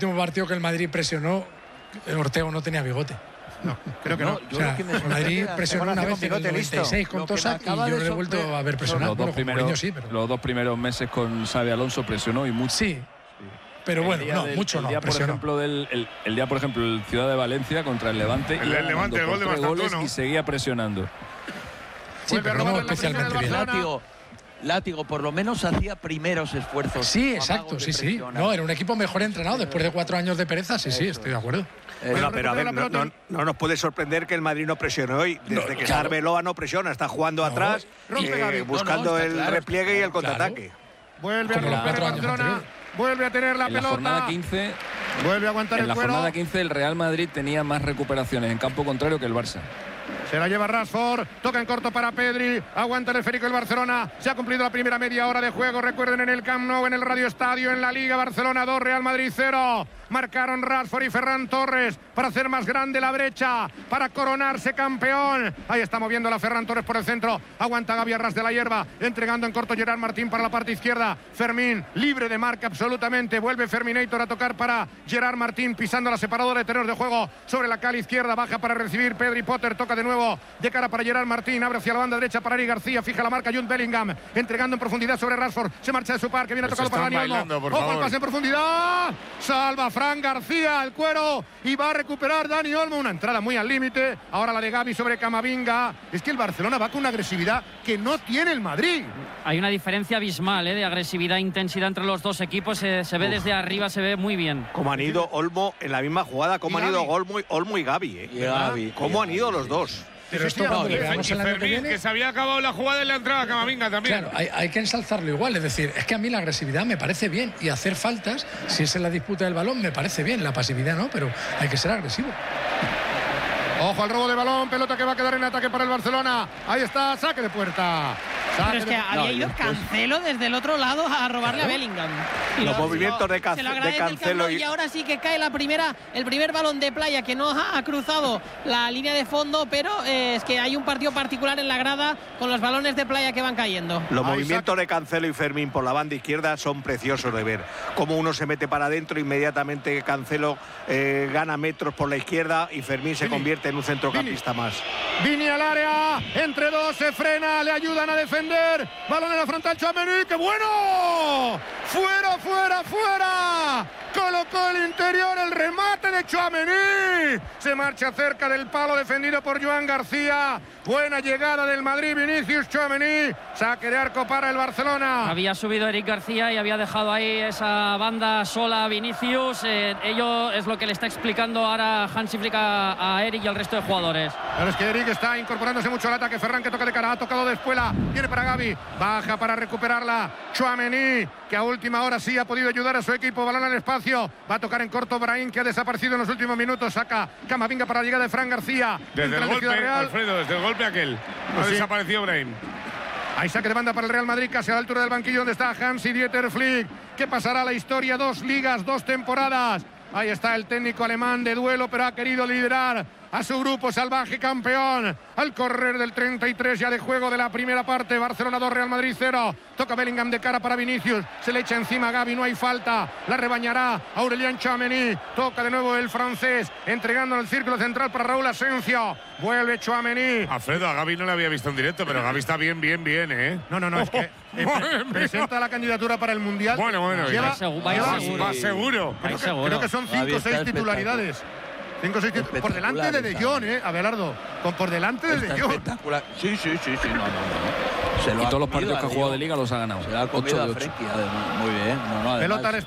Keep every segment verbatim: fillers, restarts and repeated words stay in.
último partido que el Madrid presionó, el Ortego no tenía bigote. No, creo que no. no. Yo o sea, que me Madrid presionó una vez en el noventa y seis con Tosak y yo no le he vuelto a ver presionar. Los, bueno, dos primeros, Mourinho, sí, pero... los dos primeros meses con Xabi Alonso presionó y mucho. Sí, pero el bueno, no, del, mucho el no. Día, por ejemplo, del, el, el día, por ejemplo, el Ciudad de Valencia contra el Levante. El, el Levante, el gol de Bastantuono. Y seguía presionando. Sí, pero no especialmente bien. Látigo, Látigo, por lo menos hacía primeros esfuerzos. Sí, exacto, sí, sí. No, era un equipo mejor entrenado después de cuatro años de pereza. Sí, sí, estoy de acuerdo. Bueno, pero a ver, no, no, no nos puede sorprender que el Madrid no presione hoy. Desde no, que claro. Arbeloa no presiona, está jugando no, atrás, eh, buscando no, no, el claro, repliegue y el contraataque. Claro. Vuelve a romper el Barcelona, vuelve a tener la en pelota. La jornada quince, vuelve a aguantar en el la cuero. jornada quince el Real Madrid tenía más recuperaciones en campo contrario que el Barça. Se la lleva Rashford, toca en corto para Pedri, aguanta el esférico el Barcelona, se ha cumplido la primera media hora de juego, recuerden en el Camp Nou, en el Radio Estadio, en la Liga, Barcelona dos, Real Madrid cero. Marcaron Rashford y Ferran Torres para hacer más grande la brecha, para coronarse campeón. Ahí está moviendo la Ferran Torres por el centro, aguanta Gavi a ras de la hierba, entregando en corto Gerard Martín para la parte izquierda. Fermín, libre de marca absolutamente, vuelve Ferminator a tocar para Gerard Martín, pisando la separadora de terrenos de juego sobre la cala izquierda, baja para recibir Pedri Potter, toca de nuevo de cara para Gerard Martín, abre hacia la banda derecha para Eric García, fija la marca Jude Bellingham, entregando en profundidad sobre Rashford, se marcha de su par, que viene tocado para Dani Olmo. Ojo al pase en profundidad, salva Fran García, el cuero, y va a recuperar Dani Olmo, una entrada muy al límite. Ahora la de Gavi sobre Camavinga. Es que el Barcelona va con una agresividad que no tiene el Madrid. Hay una diferencia abismal ¿eh? de agresividad e intensidad entre los dos equipos, se, se ve Uf. desde arriba, se ve muy bien. Cómo han ido Olmo en la misma jugada, cómo han ido Olmo, Olmo y Gavi, ¿eh? Y Gavi, cómo han ido los dos. Pero esto cuando le veamos el año Fermín, que viene, que se había acabado la jugada y le ha entrado a Camavinga también. Claro, hay, hay que ensalzarlo igual. Es decir, es que a mí la agresividad me parece bien y hacer faltas, si es en la disputa del balón, me parece bien. La pasividad no, pero hay que ser agresivo. Ojo al robo de balón, pelota que va a quedar en ataque para el Barcelona. Ahí está, saque de puerta. Saque Pero es que de... había ido Cancelo desde el otro lado a robarle a Bellingham. Y los lo, movimientos de, se lo de Cancelo. Y... y ahora sí que cae la primera, el primer balón de Playa que no ha, ha cruzado la línea de fondo, pero eh, es que hay un partido particular en la grada con los balones de Playa que van cayendo. Los Ahí movimientos saca. de Cancelo y Fermín por la banda izquierda son preciosos de ver. Como uno se mete para adentro, inmediatamente Cancelo eh, gana metros por la izquierda y Fermín se Vini. convierte en un centrocampista Vini. más. Vini al área, entre dos se frena, le ayudan a defender. Balón en la frontal, Tchouaméni, ¡qué bueno! ¡Fuera, fuera, fuera! Colocó el interior, el remate de Tchouaméni. Se marcha cerca del palo defendido por Joan García. Buena llegada del Madrid, Vinicius Tchouaméni. Saque de arco para el Barcelona. Había subido Eric García y había dejado ahí esa banda sola a Vinicius. Eh, ello es lo que le está explicando ahora Hansi Flick a, a Eric y al resto de jugadores. Pero es que Eric está incorporándose mucho al ataque. Ferran que toca de cara, ha tocado de espuela. Viene para Gavi, baja para recuperarla Tchouaméni, que a última hora sí ha podido ayudar a su equipo. Balón al espacio. Va a tocar en corto Brahim, que ha desaparecido en los últimos minutos. Saca Camavinga para la llegada de Fran García. Desde el golpe, Alfredo, desde el golpe aquel. Ha sí. desaparecido Brahim. Hay saque de banda para el Real Madrid, casi a la altura del banquillo donde está Hansi Dieter Flick. ¿Qué pasará a la historia? Dos ligas, dos temporadas. Ahí está el técnico alemán de duelo, pero ha querido liderar a su grupo salvaje campeón. Al correr del treinta y tres ya de juego de la primera parte. Barcelona dos, Real Madrid cero. Toca Bellingham de cara para Vinicius. Se le echa encima a Gavi, no hay falta. La rebañará Aurélien Tchouaméni. Toca de nuevo el francés, entregando en el círculo central para Raúl Asensio. Vuelve Tchouaméni. Alfredo, a Gavi no le había visto en directo, pero Gavi está bien, bien, bien, ¿eh? No, no, no, es que eh, pre presenta la candidatura para el Mundial. Bueno, bueno. Lleva, va seguro. Va seguro. Va seguro. Creo, que, creo que son cinco o seis titularidades. cinco seis tit por delante de De Jong, eh, Abelardo. Con por delante de De Jong. Espectacular. Sí, sí, sí, sí. No, no, no. Se lo y todos los partidos que ha jugado de Liga los ha ganado. Se lo ha comido a Frenkie, además. Muy bien. No, no, además, Pelota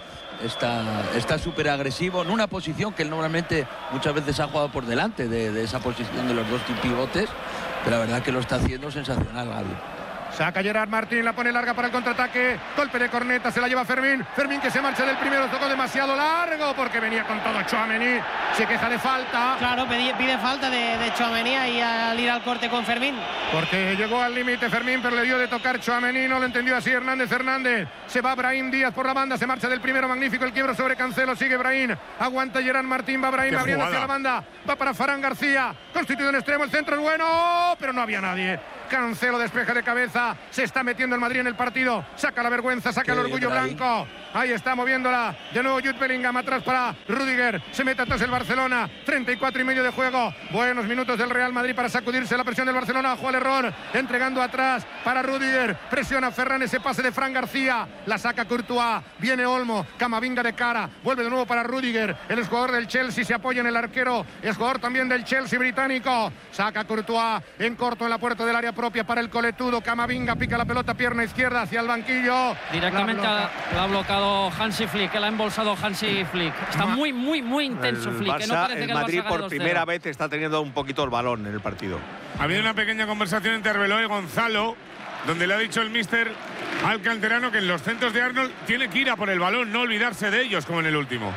está súper agresivo en una posición que él normalmente muchas veces ha jugado por delante de, de esa posición de los dos pivotes, pero la verdad que lo está haciendo sensacional, Gavi. Saca Gerard Martín, la pone larga para el contraataque. Golpe de corneta, se la lleva Fermín. Fermín que se marcha del primero, tocó demasiado largo porque venía con todo Tchouaméni. Se queja de falta. Claro, pide, pide falta de, de Tchouaméni y al ir al corte con Fermín. Porque llegó al límite Fermín, pero le dio de tocar Tchouaméni. No lo entendió así Hernández Hernández. Se va Brahim Díaz por la banda, se marcha del primero. Magnífico el quiebro sobre Cancelo. Sigue Brahim. Aguanta Gerard Martín, va Brahim abriendo hacia la banda. Va para Ferran García. Constituido en extremo, el centro es bueno, pero no había nadie. Cancelo despeja de cabeza. Se está metiendo el Madrid en el partido. Saca la vergüenza, saca el orgullo blanco. Ahí está moviéndola. De nuevo Jude Bellingham atrás para Rüdiger. Se mete atrás el Barcelona. treinta y cuatro y medio de juego. Buenos minutos del Real Madrid para sacudirse la presión del Barcelona. Ojo al error. Entregando atrás para Rüdiger. Presiona Ferran ese pase de Fran García. La saca Courtois. Viene Olmo. Camavinga de cara. Vuelve de nuevo para Rüdiger. El jugador del Chelsea se apoya en el arquero. Es jugador también del Chelsea británico. Saca Courtois en corto en la puerta del área propia para el coletudo. Camavinga pica la pelota, pierna izquierda hacia el banquillo. Directamente la, la ha bloqueado Hansi Flick, que la ha embolsado Hansi Flick. Está muy, muy, muy intenso el Flick. Barça, Que no parece el que Madrid el Barça gane por primera dos cero. vez está teniendo un poquito el balón en el partido. Ha habido una pequeña conversación entre Arbeloa y Gonzalo, donde le ha dicho el míster al canterano que en los centros de Arnold tiene que ir a por el balón, no olvidarse de ellos como en el último.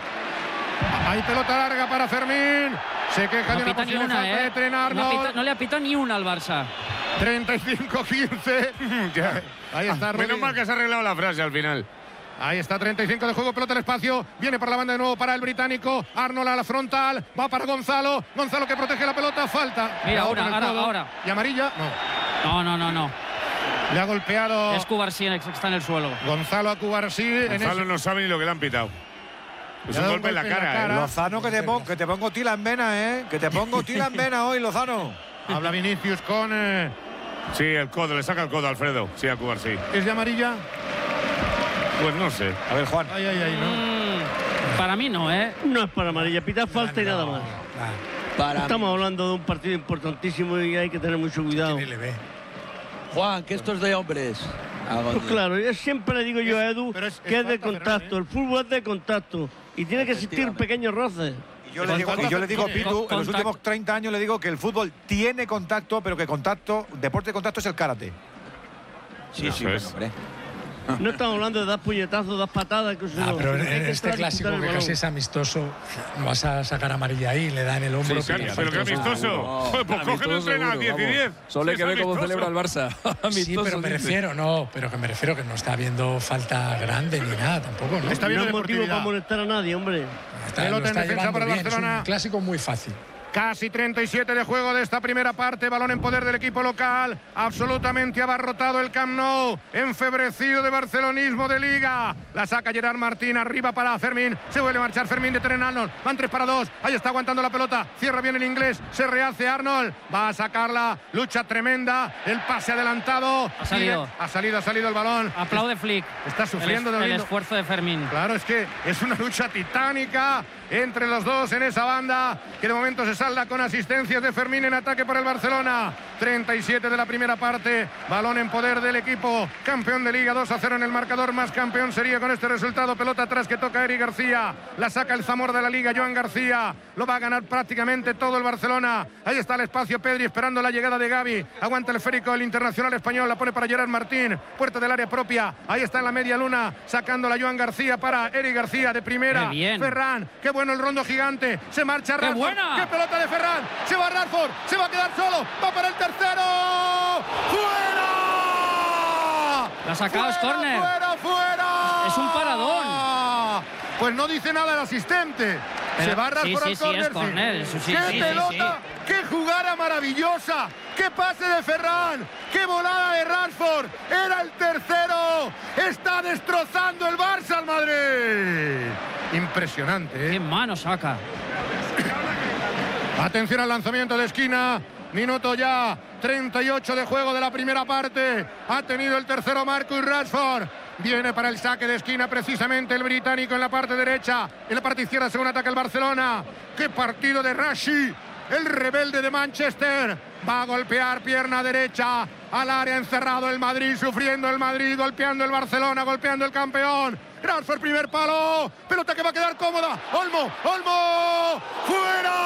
Hay pelota larga para Fermín. Se queja No de una pita ni posible una, falta ¿eh? de Tren No, Arnold. pita- no le ha pitado ni una al Barça. treinta y cinco quince. Ahí está Rüdiger. Menos mal que se ha arreglado la frase al final. Ahí está, treinta y cinco de juego, pelota al espacio. Viene para la banda de nuevo para el británico. Arnold a la frontal. Va para Gonzalo. Gonzalo que protege la pelota. Falta. Mira, La ahora, otra en el ahora, codo. ahora. ¿Y amarilla? No. No, no, no, no. Le ha golpeado Es Cubarsí que está en el suelo. Gonzalo a Cubarsí. En Gonzalo ese- no sabe ni lo que le han pitado. Es Le ha un dado golpe en la cara, ¿eh? Lozano, que te, pon- que te pongo tila en vena, ¿eh? Que te pongo tila en vena hoy, Lozano. Habla Vinicius con... eh, Sí, el codo, le saca el codo a Alfredo. Sí, a Cubarsí. ¿Es de amarilla? Pues no sé. A ver, Juan. Ay, ay, ay, no. Mm, para mí no, ¿eh? No es para amarilla, pita falta y nada más. Para Estamos mí. hablando de un partido importantísimo y hay que tener mucho cuidado. Ni le ve. Juan, que esto es de hombres. Hago Pues de- claro, yo siempre le digo yo a Edu pero es- es que es de falta, Ferran, contacto. ¿eh? El fútbol es de contacto y tiene que existir Efectivamente. pequeños roces. Y yo le digo, y yo le digo, Pitu, en los últimos treinta años le digo que el fútbol tiene contacto, pero que contacto, deporte de contacto es el karate. Sí, Eso sí, bueno, es. hombre. No estamos hablando de dar puñetazos, dar patadas, que eso Ah, no. pero en, Hay en que este entrar y clásico quitar el que balón. casi es amistoso, no vas a sacar amarilla ahí, le da en el hombro. Sí, sí, pita pero qué falta. amistoso. no. Joder, pues coge Amistoso el tren a seguro, diez y vamos. diez. Solo hay Si que es ver cómo amistoso. celebra el Barça. Sí, Amistoso, pero me dice. refiero, no, pero que me refiero que no está habiendo falta grande ni nada tampoco, ¿no? Está No bien es de motivo deportividad. para molestar a nadie, hombre. Está, pelota lo en está defensa llevando para el bien, es Barcelona. un clásico muy fácil. Casi treinta y siete de juego de esta primera parte. Balón en poder del equipo local. Absolutamente abarrotado el Camp Nou. Enfebrecido de barcelonismo de Liga. La saca Gerard Martín arriba para Fermín. Se vuelve a marchar Fermín de Tren Arnold. Van tres para dos. Ahí está aguantando la pelota. Cierra bien el inglés. Se rehace Arnold. Va a sacarla. Lucha tremenda. El pase adelantado. Ha salido. Sigue. Ha salido, ha salido el balón. Aplaude Flick. Está sufriendo el, de es- el oído. esfuerzo de Fermín. Claro, es que es una lucha titánica entre los dos en esa banda, que de momento se salda con asistencias de Fermín en ataque para el Barcelona. treinta y siete de la primera parte, balón en poder del equipo campeón de Liga, dos a cero en el marcador, más campeón sería con este resultado. Pelota atrás que toca Eric García, la saca el Zamora de la Liga, Joan García, lo va a ganar prácticamente todo el Barcelona. Ahí está el espacio, Pedri esperando la llegada de Gavi, aguanta el esférico el internacional español, la pone para Gerard Martín, puerta del área propia, ahí está en la media luna, sacando la Joan García para Eric García de primera. Qué bien. Ferran, qué bueno el rondo gigante, se marcha ¡Qué Rashford, buena! qué pelota de Ferran, se va Rashford, se va a quedar solo, va para el tercero, ¡fuera! La ha sacado, es ¡Fuera, córner. fuera, fuera! Es un paradón. Pues no dice nada el asistente. Pero- se va Rashford sí, al sí, sí, córner. es córner, eso sí, ¡Qué sí, sí, pelota! ¡Qué jugada maravillosa! ¡Qué pase de Ferran! ¡Qué volada de Rashford! ¡Era el tercero! ¡Está destrozando el Barça al Madrid! Impresionante, ¿eh? Qué mano saca. Atención al lanzamiento de esquina. Minuto ya, treinta y ocho de juego de la primera parte. Ha tenido el tercero Marcus Rashford. Viene para el saque de esquina precisamente el británico en la parte derecha. En la parte izquierda según ataca el Barcelona. ¡Qué partido de Rashi! El rebelde de Manchester. Va a golpear pierna derecha al área, encerrado el Madrid, sufriendo el Madrid, golpeando el Barcelona, golpeando el campeón. Rashford, primer palo. Pelota que va a quedar cómoda. Olmo, Olmo. ¡Fuera!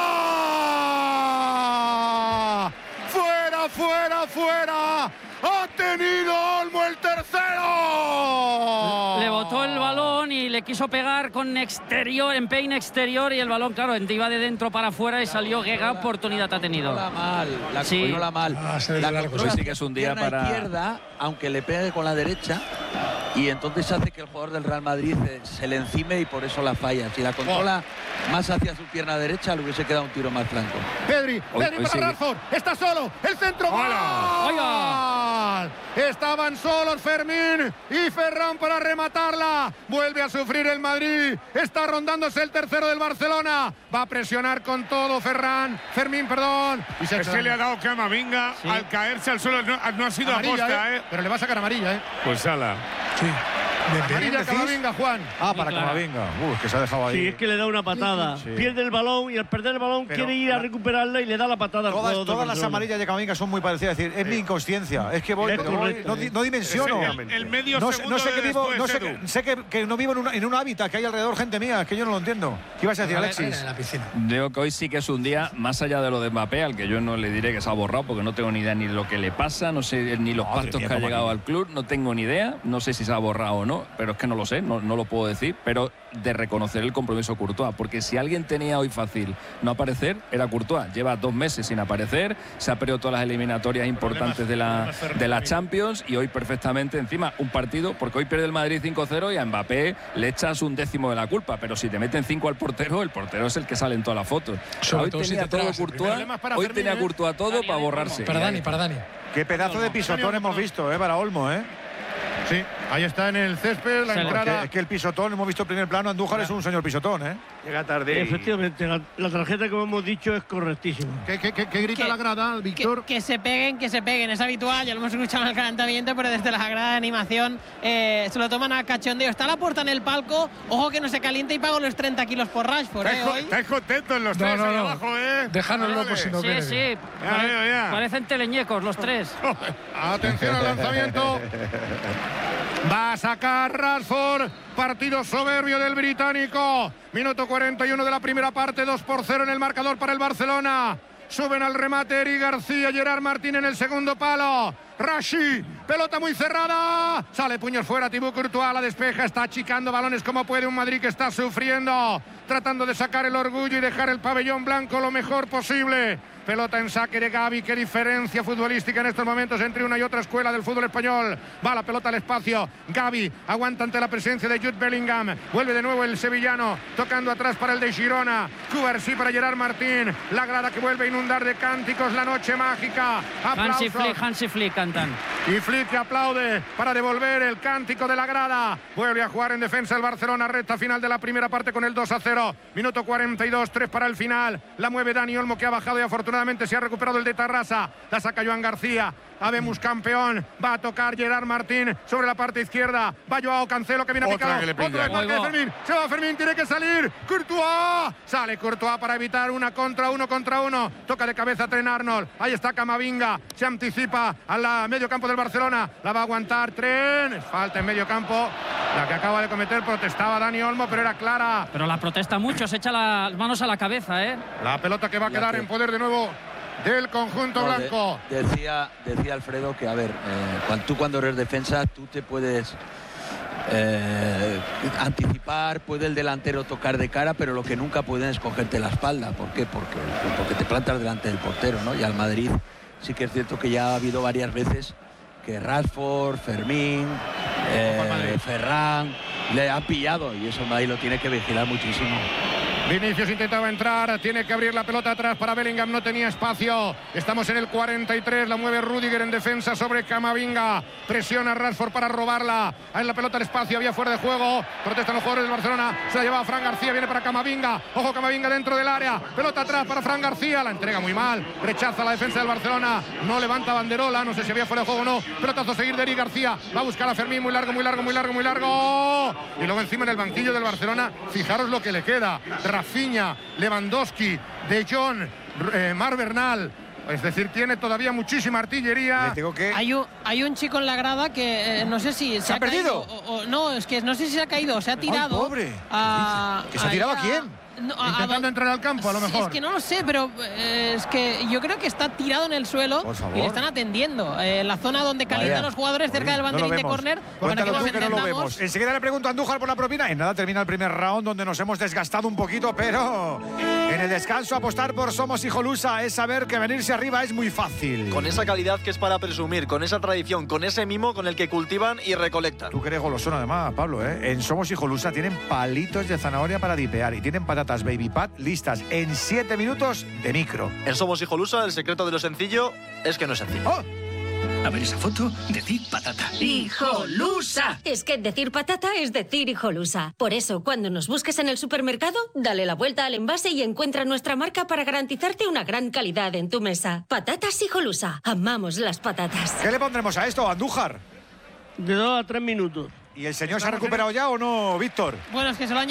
¡Fuera, fuera, fuera! ¡Ha tenido Olmo el tercero! ¡Oh! Le botó el balón y le quiso pegar con exterior, en peine exterior, y el balón, claro, iba de dentro para afuera y salió. Qué oportunidad ha tenido. La mal, la sí. la mal. Ah, se ve la largo, controla sí que es un día pierna para- izquierda, aunque le pegue con la derecha, y entonces hace que el jugador del Real Madrid eh, se le encime y por eso la falla. Si la controla más hacia su pierna derecha, le hubiese quedado un tiro más franco. Pedri, Hoy- Pedri hoy para sigue. Rashford, está solo, el centro. ¡Hola! ¡Gol! Estaban solos Fermín y Ferran para rematarla. Vuelve a sufrir el Madrid. Está rondándose el tercero del Barcelona. Va a presionar con todo Ferran. Fermín, perdón. Y se Es que le ha dado Camavinga Sí. al caerse al suelo. No, no ha sido amarilla, aposta, ¿eh? ¿eh? Pero le va a sacar amarilla, ¿eh? Pues ala. Sí. Bien, bien. Amarilla decís? Camavinga, Juan. Ah, para claro. Camavinga. Uh, es que se ha dejado ahí. Sí, es que le da una patada. Sí. Pierde el balón y al perder el balón Pero quiere ir a la- recuperarla y le da la patada al Todas, jugador del todas las Barcelona. amarillas de Camavinga son muy parecidas. Es decir, es mi inconsciencia. Es que voy, Es pero voy, correcto, no, di- eh. no dimensiono. Es el, el medio No sé, segundo no sé de que vivo, después, no sé, Edu. que, sé que, que no vivo en, una- en un hábitat, que hay alrededor gente mía. Es que yo no lo entiendo. ¿Qué ibas a decir, Alexis? En la piscina. Digo que hoy sí que es un día, más allá de lo de Mbappé, al que yo no le diré que se ha borrado, porque no tengo ni idea ni de lo que le pasa, no sé ni los Madre pactos mía, que ha cómo llegado aquí. al club, no tengo ni idea, no sé si se ha borrado o no, pero es que no lo sé, no, no lo puedo decir, pero de reconocer el compromiso Courtois, porque si alguien tenía hoy fácil no aparecer, era Courtois. Lleva dos meses sin aparecer, se ha perdido todas las eliminatorias importantes de la, de la Champions y hoy perfectamente encima un partido, porque hoy pierde el Madrid cinco cero y a Mbappé le echas un décimo de la culpa, pero si te meten cinco al portero, el portero es el que sale en toda la foto. Sobre Hoy todo si tenía te todo tragas el Courtois, Problemas para hoy Fermín, tenía ¿eh? Courtois todo para borrarse. Para Dani, para Dani. Qué pedazo de pisotón hemos visto, ¿eh? Para Olmo, ¿eh? Sí, ahí está en el césped la Se le- Porque entrada. es que el pisotón, hemos visto el primer plano, Andújar es un señor pisotón, ¿eh? Llega tarde. y- Efectivamente, la, la tarjeta que hemos dicho es correctísima. ¿Qué, qué, qué- qué grita Que- la grada, Que, Víctor? que se peguen, que se peguen, es habitual, ya lo hemos escuchado en el calentamiento, pero desde la grada de animación eh, se lo toman a cachondeo. Está la puerta en el palco, ojo que no se caliente y pago los treinta kilos por Rashford, Estáis eh, co- hoy. estáis contentos los No, tres no, ahí no. abajo, ¿eh? Déjanos Vale. locos si no Sí, viene. sí. Ya Pare- veo, ya. Parecen teleñecos los tres. Atención al lanzamiento. Va a sacar Rashford. Partido soberbio del británico. Minuto cuarenta y uno de la primera parte. dos por cero en el marcador para el Barcelona. Suben al remate Eric García, Gerard Martín en el segundo palo. Rashi, pelota muy cerrada. Sale puños fuera, Thibaut Courtois la despeja. Está achicando balones como puede un Madrid que está sufriendo. Tratando de sacar el orgullo y dejar el pabellón blanco lo mejor posible. Pelota en saque de Gavi. Qué diferencia futbolística en estos momentos entre una y otra escuela del fútbol español. Va la pelota al espacio. Gavi aguanta ante la presencia de Jude Bellingham. Vuelve de nuevo el sevillano. Tocando atrás para el de Girona. Cubarsí para Gerard Martín. La grada que vuelve a inundar de cánticos la noche mágica. Hansi Aplausos. Flick, Hansi Flick cantan. Y Flick que aplaude para devolver el cántico de la grada. Vuelve a jugar en defensa el Barcelona. Recta final de la primera parte con el dos a cero. Minuto cuarenta y dos, tres para el final. La mueve Dani Olmo que ha bajado y afortunadamente se ha recuperado el de Tarrasa. La saca Joan García. Habemos campeón. Va a tocar Gerard Martín sobre la parte izquierda. Va Joao Cancelo que viene Otra picado. que le pilla. Otra vez marca de Ahí va. Fermín. Se va Fermín, tiene que salir. Courtois. Sale Courtois para evitar una contra uno contra uno. Toca de cabeza Trent Arnold. Ahí está Camavinga. Se anticipa al medio campo del Barcelona. La va a aguantar Trent. Es falta en medio campo. La que acaba de cometer, protestaba Dani Olmo, pero era clara. Pero la protesta mucho, se echa las manos a la cabeza, ¿eh? La pelota que va a Ya quedar que- en poder de nuevo del conjunto No, de- blanco. decía, decía Alfredo que, a ver, eh, cuando, tú cuando eres defensa, tú te puedes eh, anticipar, puede el delantero tocar de cara, pero lo que nunca pueden es cogerte la espalda. ¿Por qué? Porque, porque te plantas delante del portero, ¿no? Y al Madrid sí que es cierto que ya ha habido varias veces que Rashford, Fermín, eh, Ferran le han pillado y eso Madrid lo tiene que vigilar muchísimo. Vinicius intentaba entrar, tiene que abrir la pelota atrás para Bellingham, no tenía espacio. Estamos en el cuarenta y tres, la mueve Rüdiger en defensa sobre Camavinga. Presiona a Rashford para robarla. Ahí la pelota al espacio, había fuera de juego. Protestan los jugadores del Barcelona, se la lleva Fran García, viene para Camavinga. Ojo Camavinga dentro del área. Pelota atrás para Fran García, la entrega muy mal. Rechaza la defensa del Barcelona, no levanta banderola, no sé si había fuera de juego o no. Pelotazo a seguir de Eric García, va a buscar a Fermín, muy largo, muy largo, muy largo, muy largo. Y luego encima en el banquillo del Barcelona, fijaros lo que le queda. Rafinha, Lewandowski, De Jong, eh, Mar Bernal. Es decir, tiene todavía muchísima artillería. Le tengo que... Hay un, hay un chico en la grada que eh, no sé si se, ha perdido? caído o- o- no, es que no sé si se ha caído o se ha tirado. pobre! a- ¿Que se ha ahí tirado a quién? No, a- Intentando a- entrar al campo, a lo Sí, mejor. Es que no lo sé, pero eh, es que yo creo que está tirado en el suelo Por favor. y le están atendiendo. Eh, en la zona donde calientan Vaya. los jugadores cerca del No lo banderín de vemos. córner. Cuéntalo para tú que que nos no lo entendamos. vemos. Enseguida le pregunto a Andújar por la propina. En nada termina el primer round donde nos hemos desgastado un poquito, pero en el descanso apostar por Somos Hijolusa es saber que venirse arriba es muy fácil. Con esa calidad que es para presumir, con esa tradición, con ese mimo con el que cultivan y recolectan. Tú que eres golosón además, Pablo, ¿eh? En Somos Hijolusa tienen palitos de zanahoria para dipear y tienen patatas Baby Pat listas en siete minutos de micro. En Somos Hijolusa, el secreto de lo sencillo es que no es sencillo. ¡Oh! A ver esa foto, decid patata. ¡Hijolusa! Es que decir patata es decir hijolusa. Por eso, cuando nos busques en el supermercado, dale la vuelta al envase y encuentra nuestra marca para garantizarte una gran calidad en tu mesa. Patatas hijolusa. Amamos las patatas. ¿Qué le pondremos a esto, Andújar? De dos a tres minutos. ¿Y el señor se ha recuperado ya o no, Víctor? Bueno, es que se lo han